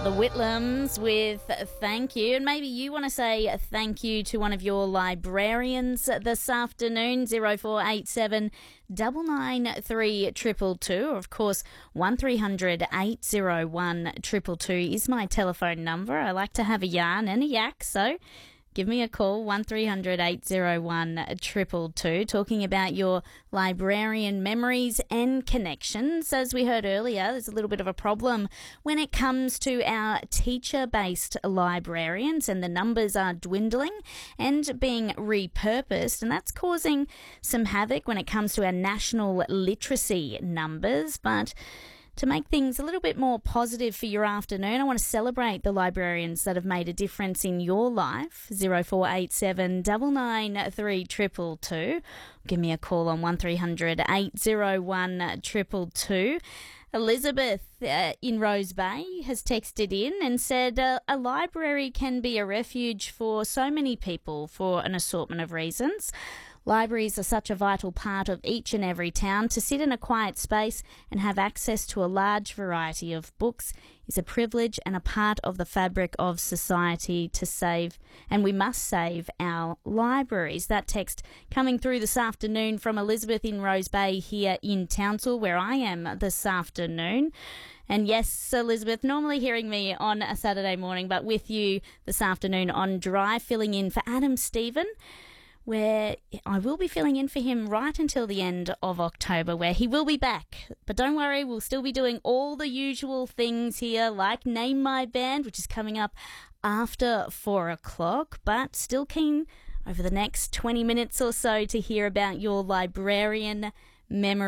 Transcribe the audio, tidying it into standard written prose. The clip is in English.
The Whitlams with thank you. And maybe you want to say thank you to one of your librarians this afternoon. 0487 993 222. Or of course, 1300 801 222 is my telephone number. I like to have a yarn and a yak, so give me a call, 1300 801 222, talking about your librarian memories and connections. As we heard earlier, there's a little bit of a problem when it comes to our teacher-based librarians, and the numbers are dwindling and being repurposed, and that's causing some havoc when it comes to our national literacy numbers. But to make things a little bit more positive for your afternoon, I want to celebrate the librarians that have made a difference in your life. 0487 993 222. Give me a call on 1300 801 222. Elizabeth in Rose Bay has texted in and said a library can be a refuge for so many people for an assortment of reasons. Libraries are such a vital part of each and every town. To sit in a quiet space and have access to a large variety of books is a privilege and a part of the fabric of society to save, and we must save our libraries. That text coming through this afternoon from Elizabeth in Rose Bay here in Townsville, where I am this afternoon. And yes, Elizabeth, normally hearing me on a Saturday morning, but with you this afternoon on Drive, filling in for Adam Stephen, where I will be filling in for him right until the end of October, where he will be back. But don't worry, we'll still be doing all the usual things here, like Name My Band, which is coming up after 4 o'clock, but still keen over the next 20 minutes or so to hear about your librarian memory.